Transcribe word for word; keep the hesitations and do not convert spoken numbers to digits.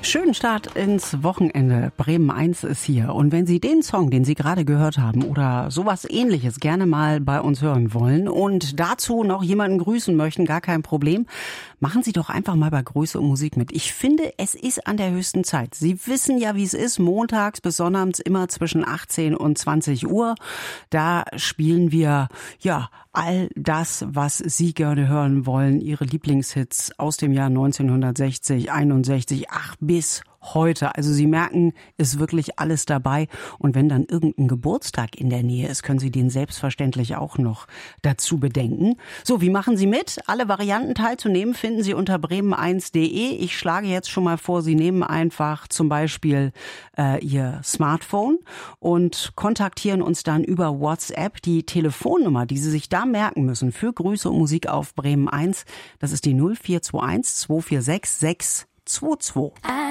Schönen Start ins Wochenende. Bremen eins ist hier. Und wenn Sie den Song, den Sie gerade gehört haben oder sowas Ähnliches gerne mal bei uns hören wollen und dazu noch jemanden grüßen möchten, gar kein Problem, machen Sie doch einfach mal bei Grüße und Musik mit. Ich finde, es ist an der höchsten Zeit. Sie wissen ja, wie es ist, montags bis sonnabends immer zwischen achtzehn und zwanzig Uhr. Da spielen wir, ja, all das, was Sie gerne hören wollen. Ihre Lieblingshits aus dem Jahr neunzehnhundertsechzig, einundsechzig, ach, bis heute. Also Sie merken, ist wirklich alles dabei. Und wenn dann irgendein Geburtstag in der Nähe ist, können Sie den selbstverständlich auch noch dazu bedenken. So, wie machen Sie mit? Alle Varianten teilzunehmen finden Sie unter bremen eins punkt de. Ich schlage jetzt schon mal vor, Sie nehmen einfach zum Beispiel äh, Ihr Smartphone und kontaktieren uns dann über WhatsApp. Die Telefonnummer, die Sie sich da merken müssen für Grüße und Musik auf Bremen eins, das ist die null vier zwei eins zwei vier sechs sechs zwei zwei.